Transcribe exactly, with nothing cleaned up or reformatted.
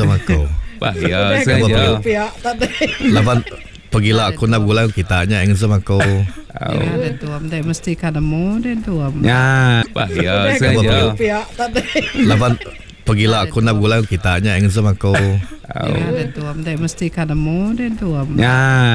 sama kau. Bahaya Kau saja. Lapan pergilah aku nak bulan kita nya ingin sama kau. Ya, dan tuam deh mesti kadamu dan tuam. Ya, bahaya saja. Lapan pergilah aku nak bulan kita nya ingin sama kau. Ya, dan tuam deh mesti kadamu dan tuam. Ya.